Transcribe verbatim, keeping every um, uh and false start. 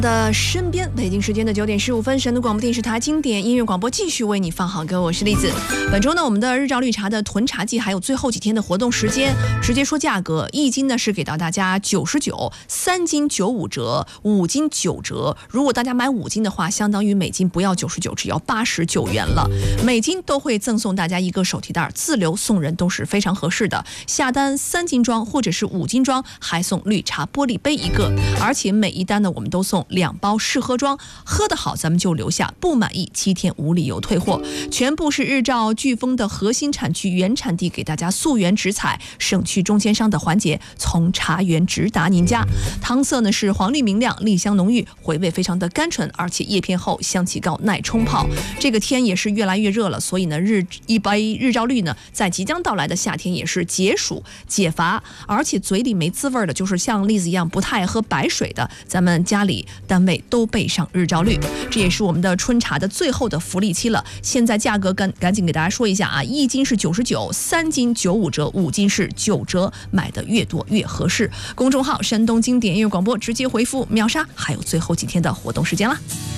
的身边，北京时间的九点十五分，神都广播电视台经典音乐广播继续为你放好歌，我是栗子。本周呢，我们的日照绿茶的囤茶季还有最后几天的活动时间，直接说价格，一斤呢是给到大家九十九，三斤九五折，五斤九折。如果大家买五斤的话，相当于每斤不要九十九，只要八十九元了。每斤都会赠送大家一个手提袋，自留送人都是非常合适的。下单三斤装或者是五斤装，还送绿茶玻璃杯一个，而且每一单呢，我们都送两包试喝装，喝得好咱们就留下，不满意七天无理由退货。全部是日照飓风的核心产区原产地，给大家溯源直采，省去中间商的环节，从茶园直达您家。汤色呢是黄绿明亮，栗香浓郁，回味非常的甘醇，而且叶片厚，香气高，耐冲泡。这个天也是越来越热了，所以呢日一杯日照绿呢，在即将到来的夏天也是解暑解乏，而且嘴里没滋味的，就是像栗子一样不太爱喝白水的，咱们家里单位都备上日照绿，这也是我们的春茶的最后的福利期了。现在价格赶赶紧给大家说一下啊，一斤是九十九，三斤九五折，五斤是九折，买的越多越合适。公众号山东经典音乐广播直接回复秒杀，还有最后几天的活动时间啦。